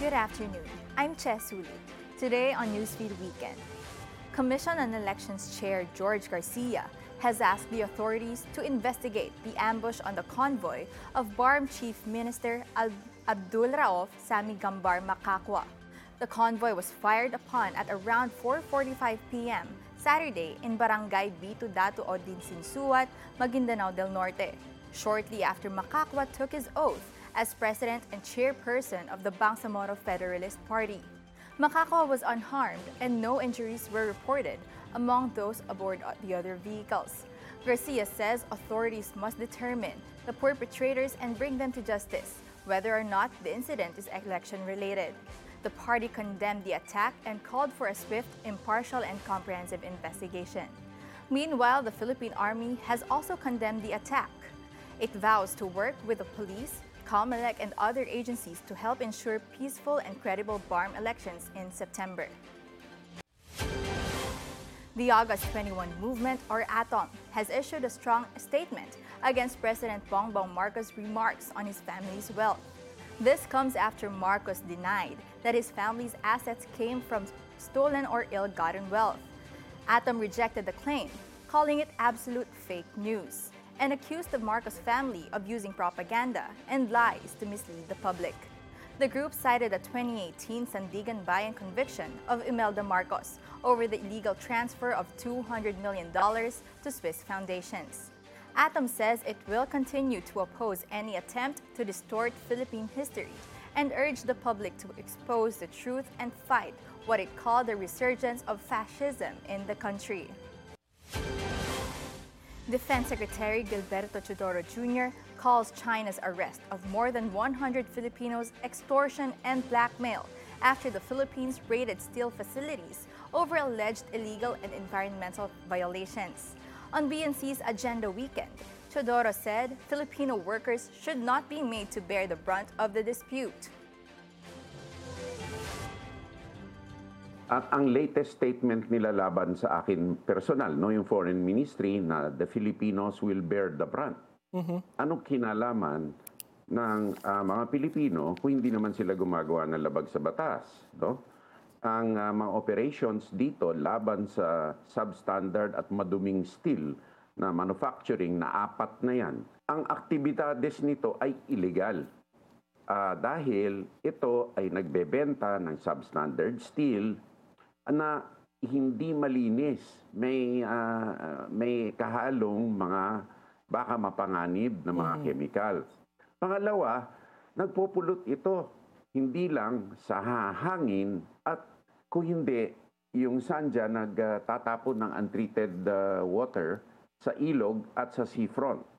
Good afternoon. I'm Chesuli. Today on Newsfeed Weekend, Commission on Elections Chair George Garcia has asked the authorities to investigate the ambush on the convoy of BARM Chief Minister Abdul Rauf Sami Gambar Macacua. The convoy was fired upon at around 4:45 p.m. Saturday in Barangay B2 Datu Odin Sinsuat, Maguindanao del Norte, shortly after Macacua took his oath as president and chairperson of the Bangsamoro Federalist Party. Macacua was unharmed and no injuries were reported among those aboard the other vehicles. Garcia says authorities must determine the perpetrators and bring them to justice, whether or not the incident is election-related. The party condemned the attack and called for a swift, impartial, and comprehensive investigation. Meanwhile, the Philippine Army has also condemned the attack. It vows to work with the police, COMELEC, and other agencies to help ensure peaceful and credible BARM elections in September. The August 21 movement, or ATOM, has issued a strong statement against President Bongbong Marcos' remarks on his family's wealth. This comes after Marcos denied that his family's assets came from stolen or ill-gotten wealth. ATOM rejected the claim, calling it absolute fake news, and accused the Marcos family of using propaganda and lies to mislead the public. The group cited a 2018 Sandigan Bayan conviction of Imelda Marcos over the illegal transfer of $200 million to Swiss foundations. ATOM says it will continue to oppose any attempt to distort Philippine history and urge the public to expose the truth and fight what it called the resurgence of fascism in the country. Defense Secretary Gilberto Teodoro Jr. calls China's arrest of more than 100 Filipinos extortion and blackmail after the Philippines raided steel facilities over alleged illegal and environmental violations. On BNC's Agenda Weekend, Teodoro said Filipino workers should not be made to bear the brunt of the dispute. At ang latest statement nila laban sa akin personal, yung Foreign Ministry, na the Filipinos will bear the brunt. Anong kinalaman ng mga Pilipino kung hindi naman sila gumagawa ng labag sa batas? No? Ang mga operations dito laban sa substandard at maduming steel na manufacturing na 4 na yan. Ang aktibidades nito ay illegal dahil ito ay nagbebenta ng substandard steel na hindi malinis. May kahalong mga baka mapanganib na mga chemicals. Pangalawa, nagpupulot ito hindi lang sa hangin at kung hindi, yung sandya nagtatapon ng untreated water sa ilog at sa seafront.